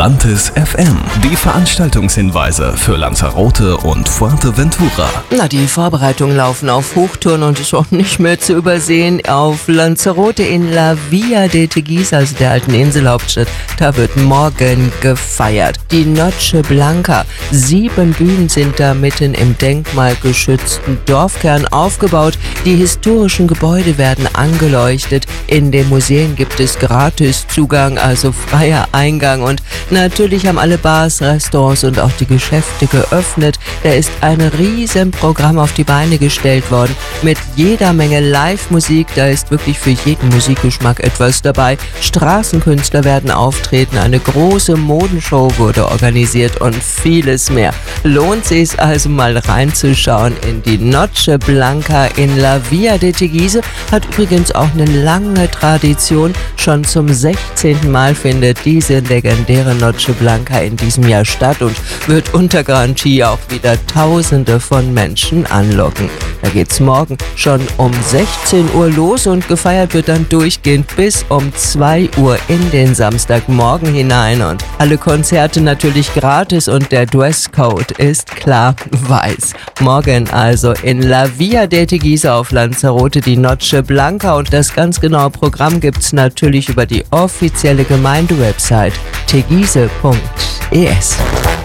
Atlantis FM. Die Veranstaltungshinweise für Lanzarote und Fuerteventura. Die Vorbereitungen laufen auf Hochtouren und ist auch nicht mehr zu übersehen. Auf Lanzarote in La Villa de Teguise, also der alten Inselhauptstadt, da wird morgen gefeiert. Die Noche Blanca. 7 Bühnen sind da mitten im denkmalgeschützten Dorfkern aufgebaut. Die historischen Gebäude werden angeleuchtet. In den Museen gibt es Gratiszugang, also freier Eingang. Und natürlich haben alle Bars, Restaurants und auch die Geschäfte geöffnet. Da ist ein riesen Programm auf die Beine gestellt worden mit jeder Menge Live-Musik. Da ist wirklich für jeden Musikgeschmack etwas dabei. Straßenkünstler werden auftreten, eine große Modenshow wurde organisiert und vieles mehr. Lohnt sich also mal reinzuschauen in die Noche Blanca in La Villa de Teguise. Hat übrigens auch eine lange Tradition. Schon zum 16. Mal findet diese legendäre Noche Blanca in diesem Jahr statt und wird unter Garantie auch wieder Tausende von Menschen anlocken. Da geht's morgen schon um 16 Uhr los und gefeiert wird dann durchgehend bis um 2 Uhr in den Samstagmorgen hinein und alle Konzerte natürlich gratis und der Dresscode ist klar weiß. Morgen also in La Villa de Teguise auf Lanzarote die Noche Blanca und das ganz genaue Programm gibt's natürlich über die offizielle Gemeindewebsite teguise.es.